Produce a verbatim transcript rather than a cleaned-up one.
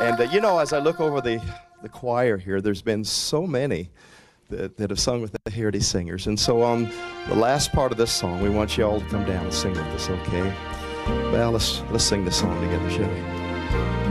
And uh, you know, as I look over the, the choir here, there's been so many that, that have sung with the Heritage Singers. And so on the last part of this song, we want you all to come down and sing with us, okay? Well, let's, let's sing this song together, shall we?